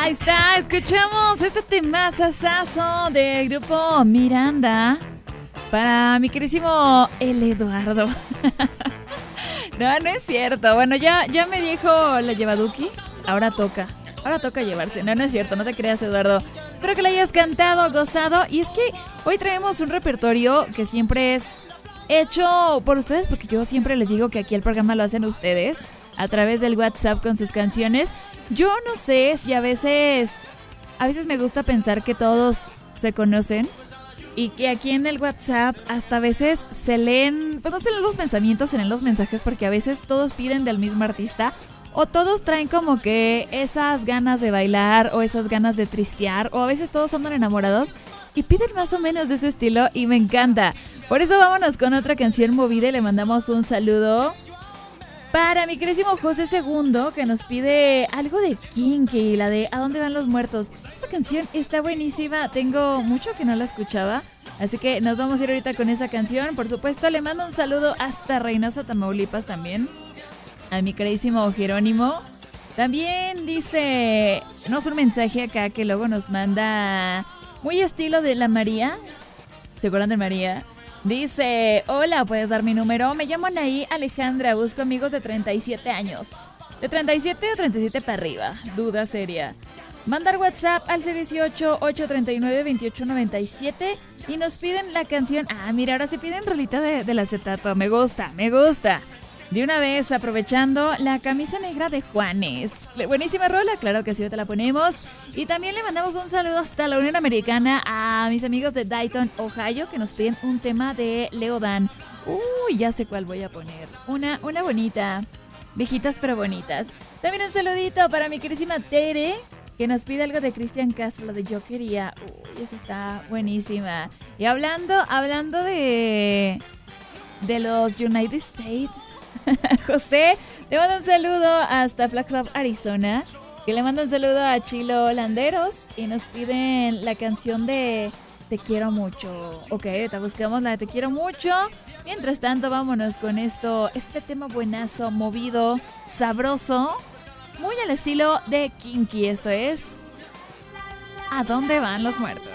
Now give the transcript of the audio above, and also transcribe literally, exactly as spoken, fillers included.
Ahí está, escuchamos este temazazazo del grupo Miranda para mi querísimo el Eduardo. No, no es cierto. Bueno, ya, ya me dijo la llevaduki, ahora toca. Ahora toca llevarse. No, no es cierto, no te creas, Eduardo. Espero que la hayas cantado, gozado. Y es que hoy traemos un repertorio que siempre es hecho por ustedes, porque yo siempre les digo que aquí el programa lo hacen ustedes a través del WhatsApp con sus canciones. Yo no sé si a veces, a veces me gusta pensar que todos se conocen y que aquí en el WhatsApp hasta a veces se leen, pues no se leen los pensamientos, se leen los mensajes, porque a veces todos piden del mismo artista o todos traen como que esas ganas de bailar o esas ganas de tristear, o a veces todos andan enamorados y piden más o menos de ese estilo y me encanta. Por eso vámonos con otra canción movida y le mandamos un saludo para mi querísimo José Segundo, que nos pide algo de Kinky, la de ¿A dónde van los muertos? Esa canción está buenísima, tengo mucho que no la escuchaba, así que nos vamos a ir ahorita con esa canción. Por supuesto, le mando un saludo hasta Reynosa, Tamaulipas también, a mi queridísimo Jerónimo. También dice, no es un mensaje acá que luego nos manda muy estilo de la María, ¿se acuerdan de María? Dice, hola, ¿puedes dar mi número? Me llamo Anaí Alejandra, busco amigos de treinta y siete años. De treinta y siete o treinta y siete para arriba, duda seria. Mandar WhatsApp al C dieciocho, ocho treinta y nueve, veintiocho noventa y siete y nos piden la canción. Ah, mira, ahora sí piden rolita de, del acetato, me gusta, me gusta. De una vez, aprovechando la camisa negra de Juanes. Buenísima rola, claro que sí, te la ponemos. Y también le mandamos un saludo hasta la Unión Americana a mis amigos de Dayton, Ohio, que nos piden un tema de Leodan. Uy, ya sé cuál voy a poner. Una, una bonita. Viejitas pero bonitas. También un saludito para mi querísima Tere, que nos pide algo de Cristian Castro, de Yo Quería. Uy, esa está buenísima. Y hablando, hablando de, de los United States, José, le mando un saludo hasta Flagstaff, Arizona, que le mando un saludo a Chilo Landeros y nos piden la canción de Te Quiero Mucho. Ok, ahorita buscamos la de Te Quiero Mucho. Mientras tanto, vámonos con esto, este tema buenazo, movido, sabroso, muy al estilo de Kinky. Esto es ¿A dónde van los muertos?